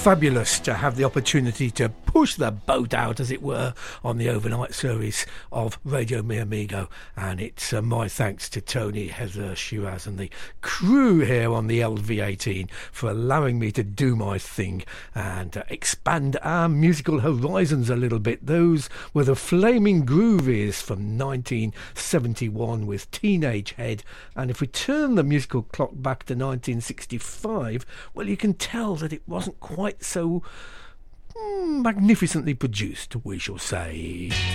fabulous to have the opportunity to push the boat out, as it were, on the overnight series of Radio Mi Amigo. And it's my thanks to Tony, Heather, Shiraz and the crew here on the LV18 for allowing me to do my thing and expand our musical horizons a little bit. Those were the Flaming Groovies from 1971 with Teenage Head. And if we turn the musical clock back to 1965, well, you can tell that it wasn't quite so magnificently produced, we shall say.